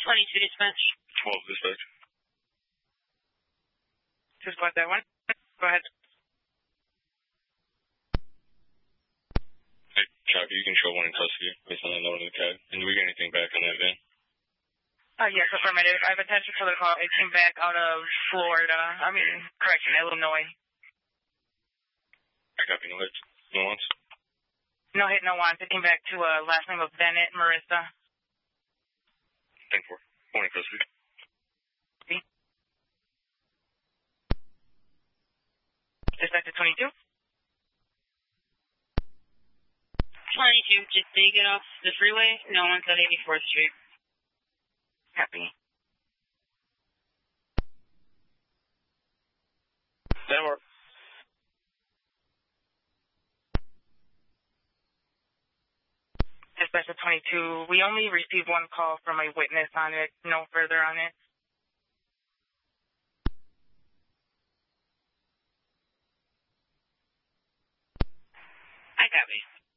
22 dispatch. 12 dispatch. Just got that one. Go ahead. Hey, copy. You can show one in custody based on that note in the CAD. And do we get anything back on that van? Yes, affirmative. I have attention for the call. It came back out of Illinois. I copy. No hits. No wants? No hit, no wants. It came back to last name of Bennett, Marissa. 10-4. One in custody. Dispatch to 22. 22, just take it off the freeway. No one's at 84th Street. Copy. 10-4. Dispatch to 22. We only received one call from a witness on it. No further on it. I copy.